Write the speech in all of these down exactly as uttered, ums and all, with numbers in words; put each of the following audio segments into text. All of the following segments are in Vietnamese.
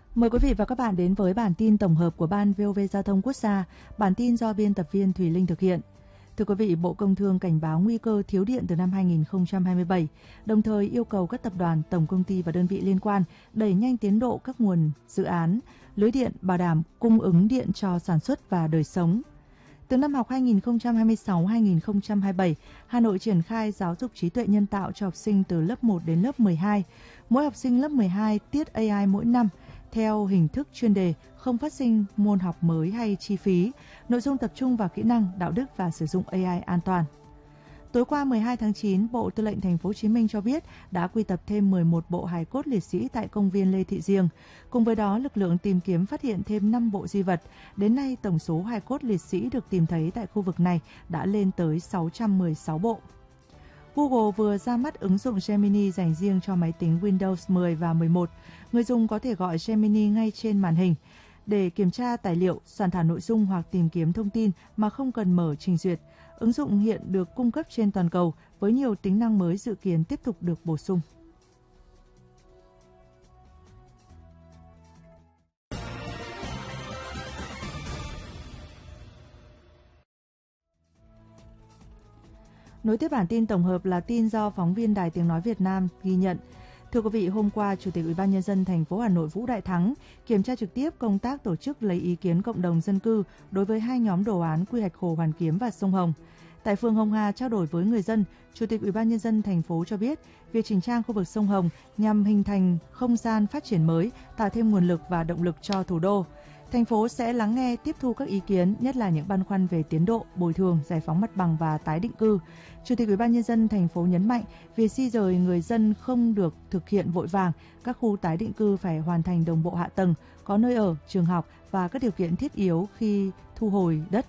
Mời quý vị và các bạn đến với bản tin tổng hợp của Ban vê o vê Giao thông Quốc gia. Bản tin do biên tập viên Thùy Linh thực hiện. Thưa quý vị, Bộ Công Thương cảnh báo nguy cơ thiếu điện từ năm hai nghìn không trăm hai mươi bảy, đồng thời yêu cầu các tập đoàn, tổng công ty và đơn vị liên quan đẩy nhanh tiến độ các nguồn dự án, lưới điện bảo đảm cung ứng điện cho sản xuất và đời sống. Từ năm học hai nghìn không trăm hai mươi sáu hai nghìn không trăm hai mươi bảy, Hà Nội triển khai giáo dục trí tuệ nhân tạo cho học sinh từ lớp một đến lớp mười hai. Mỗi học sinh lớp mười hai tiết a i mỗi năm, theo hình thức chuyên đề, không phát sinh môn học mới hay chi phí. Nội dung tập trung vào kỹ năng, đạo đức và sử dụng a i an toàn. Tối qua mười hai tháng chín, Bộ Tư lệnh Thành phố Hồ Chí Minh cho biết đã quy tập thêm mười một bộ hài cốt liệt sĩ tại công viên Lê Thị Riêng. Cùng với đó, lực lượng tìm kiếm phát hiện thêm năm bộ di vật. Đến nay, tổng số hài cốt liệt sĩ được tìm thấy tại khu vực này đã lên tới sáu trăm mười sáu bộ. Google vừa ra mắt ứng dụng Gemini dành riêng cho máy tính Windows mười và mười một. Người dùng có thể gọi Gemini ngay trên màn hình để kiểm tra tài liệu, soạn thảo nội dung hoặc tìm kiếm thông tin mà không cần mở trình duyệt. Ứng dụng hiện được cung cấp trên toàn cầu với nhiều tính năng mới dự kiến tiếp tục được bổ sung. Nối tiếp bản tin tổng hợp là tin do phóng viên Đài Tiếng nói Việt Nam ghi nhận. Thưa quý vị, hôm qua, Chủ tịch Ủy ban nhân dân thành phố Hà Nội Vũ Đại Thắng kiểm tra trực tiếp công tác tổ chức lấy ý kiến cộng đồng dân cư đối với hai nhóm đồ án quy hoạch Hồ Hoàn Kiếm và sông Hồng. Tại phường Hồng Hà trao đổi với người dân, Chủ tịch Ủy ban nhân dân thành phố cho biết, việc chỉnh trang khu vực sông Hồng nhằm hình thành không gian phát triển mới, tạo thêm nguồn lực và động lực cho thủ đô. Thành phố sẽ lắng nghe, tiếp thu các ý kiến, nhất là những băn khoăn về tiến độ, bồi thường, giải phóng mặt bằng và tái định cư. Chủ tịch Ủy ban nhân dân thành phố nhấn mạnh, việc di dời người dân không được thực hiện vội vàng, các khu tái định cư phải hoàn thành đồng bộ hạ tầng, có nơi ở, trường học và các điều kiện thiết yếu khi thu hồi đất.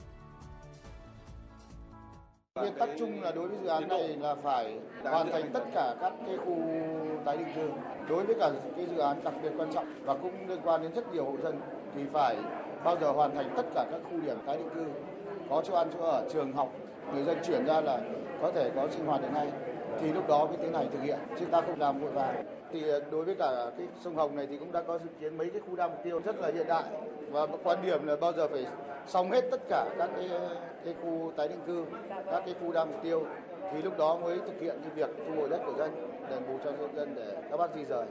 Nguyên tắc chung là đối với dự án này là phải hoàn thành tất cả các cái khu tái định cư. Đối với cả cái dự án đặc biệt quan trọng và cũng liên quan đến rất nhiều hộ dân thì phải bao giờ hoàn thành tất cả các khu điểm tái định cư, có chỗ ăn chỗ ở, trường học, người dân chuyển ra là có thể có sinh hoạt được ngay. Thì lúc đó mới tiến hành thực hiện, chứ ta không làm vội vàng. Thì đối với cả cái sông Hồng này thì cũng đã có dự kiến mấy cái khu đa mục tiêu rất là hiện đại, và quan điểm là bao giờ phải xong hết tất cả các cái, cái khu tái định cư, các cái khu đa mục tiêu, thì lúc đó mới thực hiện cái việc thu hồi đất của dân, đền bù cho dân để các bác di rời.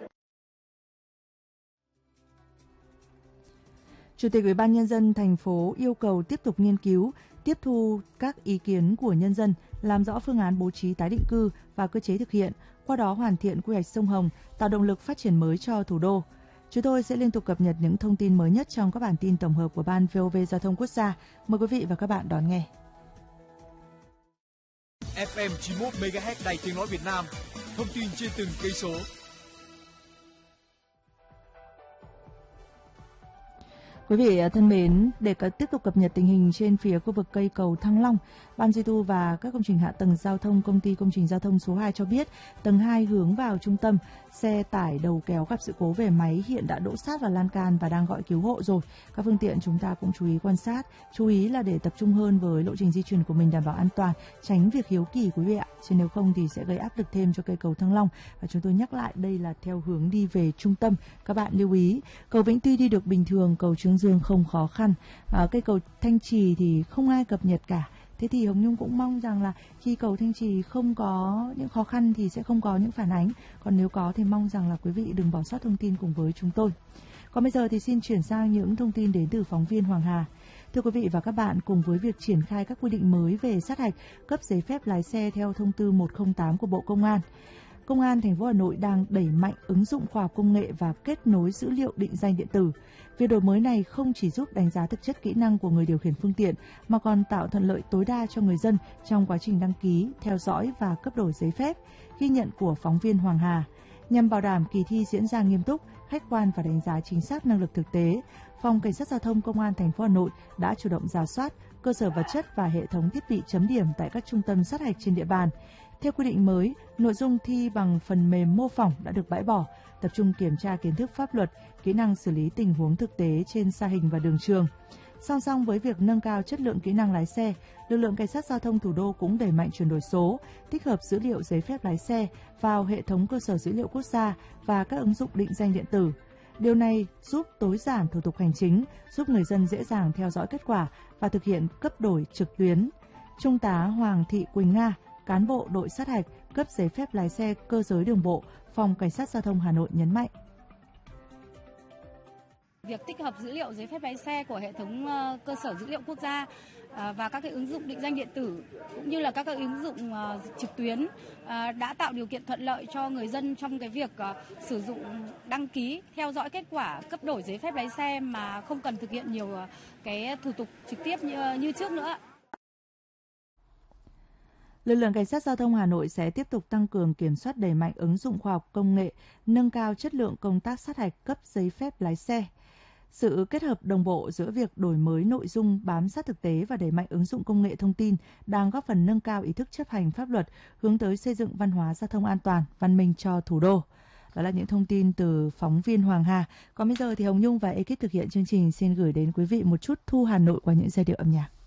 Chủ tịch Ủy ban nhân dân thành phố yêu cầu tiếp tục nghiên cứu, tiếp thu các ý kiến của nhân dân, làm rõ phương án bố trí tái định cư và cơ chế thực hiện, qua đó hoàn thiện quy hoạch sông Hồng, tạo động lực phát triển mới cho thủ đô. Chúng tôi sẽ liên tục cập nhật những thông tin mới nhất trong các bản tin tổng hợp của Ban vê o vê Giao thông Quốc gia. Mời quý vị và các bạn đón nghe. ép em chín mươi mốt mê ga héc Đài Tiếng nói Việt Nam, thông tin trên từng cây số. Quý vị thân mến, để tiếp tục cập nhật tình hình trên phía khu vực cây cầu Thăng Long, Ban duy tu và các công trình hạ tầng giao thông Công ty Công trình Giao thông số hai cho biết, tầng hai hướng vào trung tâm, xe tải đầu kéo gặp sự cố về máy hiện đã đỗ sát vào lan can và đang gọi cứu hộ rồi. Các phương tiện chúng ta cũng chú ý quan sát, chú ý là để tập trung hơn với lộ trình di chuyển của mình đảm bảo an toàn, tránh việc hiếu kỳ quý vị ạ. Chứ nếu không thì sẽ gây áp lực thêm cho cây cầu Thăng Long. Và chúng tôi nhắc lại, đây là theo hướng đi về trung tâm. Các bạn lưu ý, cầu Vĩnh Tuy đi được bình thường, cầu Trương Dương không khó khăn. À, cây cầu Thanh Trì thì không ai cập nhật cả. Thế thì Hồng Nhung cũng mong rằng là khi cầu Thanh Trì không có những khó khăn thì sẽ không có những phản ánh. Còn nếu có thì mong rằng là quý vị đừng bỏ sót thông tin cùng với chúng tôi. Còn bây giờ thì xin chuyển sang những thông tin đến từ phóng viên Hoàng Hà. Thưa quý vị và các bạn, cùng với việc triển khai các quy định mới về sát hạch, cấp giấy phép lái xe theo thông tư một không tám của Bộ Công an, Công an thành phố Hà Nội đang đẩy mạnh ứng dụng khoa học công nghệ và kết nối dữ liệu định danh điện tử. Việc đổi mới này không chỉ giúp đánh giá thực chất kỹ năng của người điều khiển phương tiện mà còn tạo thuận lợi tối đa cho người dân trong quá trình đăng ký, theo dõi và cấp đổi giấy phép. Ghi nhận của phóng viên Hoàng Hà. Nhằm bảo đảm kỳ thi diễn ra nghiêm túc, khách quan và đánh giá chính xác năng lực thực tế, Phòng Cảnh sát Giao thông Công an thành phố Hà Nội đã chủ động rà soát cơ sở vật chất và hệ thống thiết bị chấm điểm tại các trung tâm sát hạch trên địa bàn. Theo quy định mới, nội dung thi bằng phần mềm mô phỏng đã được bãi bỏ, tập trung kiểm tra kiến thức pháp luật, kỹ năng xử lý tình huống thực tế trên sa hình và đường trường. Song song với việc nâng cao chất lượng kỹ năng lái xe, lực lượng Cảnh sát Giao thông thủ đô cũng đẩy mạnh chuyển đổi số, tích hợp dữ liệu giấy phép lái xe vào hệ thống cơ sở dữ liệu quốc gia và các ứng dụng định danh điện tử. Điều này giúp tối giản thủ tục hành chính, giúp người dân dễ dàng theo dõi kết quả và thực hiện cấp đổi trực tuyến. Trung tá Hoàng Thị Quỳnh Nga, cán bộ đội sát hạch cấp giấy phép lái xe cơ giới đường bộ, Phòng Cảnh sát Giao thông Hà Nội nhấn mạnh. Việc tích hợp dữ liệu giấy phép lái xe của hệ thống cơ sở dữ liệu quốc gia và các cái ứng dụng định danh điện tử cũng như là các cái ứng dụng trực tuyến đã tạo điều kiện thuận lợi cho người dân trong cái việc sử dụng đăng ký, theo dõi kết quả cấp đổi giấy phép lái xe mà không cần thực hiện nhiều cái thủ tục trực tiếp như, như trước nữa. Lực lượng Cảnh sát Giao thông Hà Nội sẽ tiếp tục tăng cường kiểm soát, đẩy mạnh ứng dụng khoa học công nghệ, nâng cao chất lượng công tác sát hạch cấp giấy phép lái xe. Sự kết hợp đồng bộ giữa việc đổi mới nội dung bám sát thực tế và đẩy mạnh ứng dụng công nghệ thông tin đang góp phần nâng cao ý thức chấp hành pháp luật, hướng tới xây dựng văn hóa giao thông an toàn, văn minh cho thủ đô. Đó là những thông tin từ phóng viên Hoàng Hà. Còn bây giờ thì Hồng Nhung và ekip thực hiện chương trình xin gửi đến quý vị một chút Thu Hà Nội qua những giai điệu âm nhạc.